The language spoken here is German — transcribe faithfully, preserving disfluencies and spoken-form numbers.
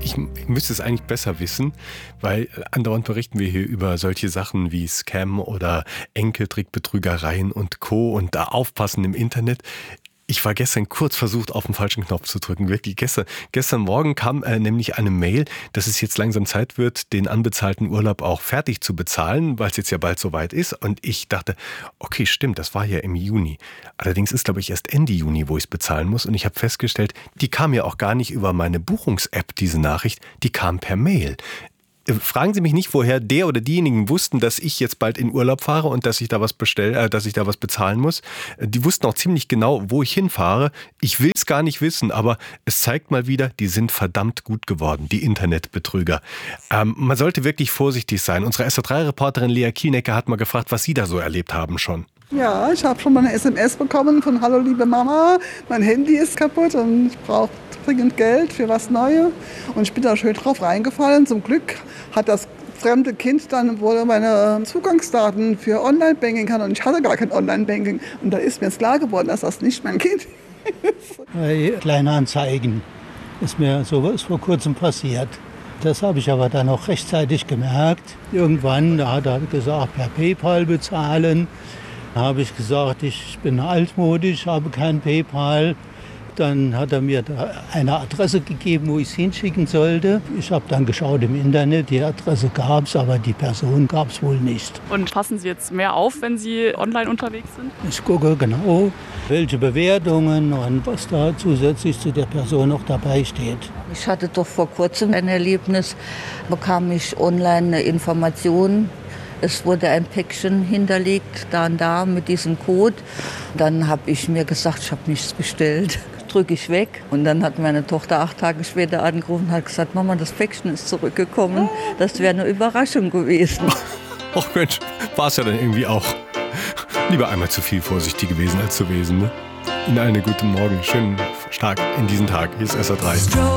ich, ich müsste es eigentlich besser wissen, weil andauernd berichten wir hier über solche Sachen wie Scam oder Enkeltrickbetrügereien und Co. und da aufpassen im Internet. Ich war gestern kurz versucht, auf den falschen Knopf zu drücken. Wirklich gestern. Gestern Morgen kam äh, nämlich eine Mail, dass es jetzt langsam Zeit wird, den anbezahlten Urlaub auch fertig zu bezahlen, weil es jetzt ja bald soweit ist. Und ich dachte, okay, stimmt, das war ja im Juni. Allerdings ist, glaube ich, erst Ende Juni, wo ich es bezahlen muss. Und ich habe festgestellt, die kam ja auch gar nicht über meine Buchungs-App, diese Nachricht. Die kam per Mail. Fragen Sie mich nicht, woher der oder diejenigen wussten, dass ich jetzt bald in Urlaub fahre und dass ich da was bestelle, äh, dass ich da was bezahlen muss. Die wussten auch ziemlich genau, wo ich hinfahre. Ich will es gar nicht wissen, aber es zeigt mal wieder, die sind verdammt gut geworden, die Internetbetrüger. Ähm, man sollte wirklich vorsichtig sein. Unsere S W drei Reporterin Lea Kienecke hat mal gefragt, was Sie da so erlebt haben schon. Ja, ich habe schon mal eine S M S bekommen von Hallo liebe Mama, mein Handy ist kaputt und ich brauche dringend Geld für was Neues. Und ich bin da schön drauf reingefallen. Zum Glück hat das fremde Kind dann wohl meine Zugangsdaten für Online-Banking hat und ich hatte gar kein Online-Banking. Und da ist mir jetzt klar geworden, dass das nicht mein Kind ist. Bei Kleinanzeigen ist mir sowas vor kurzem passiert. Das habe ich aber dann auch rechtzeitig gemerkt. Irgendwann, da hat er gesagt, per PayPal bezahlen. Da habe ich gesagt, ich bin altmodisch, habe kein PayPal. Dann hat er mir da eine Adresse gegeben, wo ich es hinschicken sollte. Ich habe dann geschaut im Internet, die Adresse gab es, aber die Person gab es wohl nicht. Und passen Sie jetzt mehr auf, wenn Sie online unterwegs sind? Ich gucke genau, welche Bewertungen und was da zusätzlich zu der Person noch dabei steht. Ich hatte doch vor kurzem ein Erlebnis, bekam ich online eine Information. Es wurde ein Päckchen hinterlegt, da und da mit diesem Code. Dann habe ich mir gesagt, ich habe nichts bestellt. Drücke ich weg. Und dann hat meine Tochter acht Tage später angerufen und hat gesagt, Mama, das Päckchen ist zurückgekommen. Das wäre eine Überraschung gewesen. Ach Mensch, war es ja dann irgendwie auch. Lieber einmal zu viel vorsichtig gewesen als zu wesen. Ne? Ihnen allen einen guten Morgen. Schönen Start in diesen Tag. Hier ist S W drei.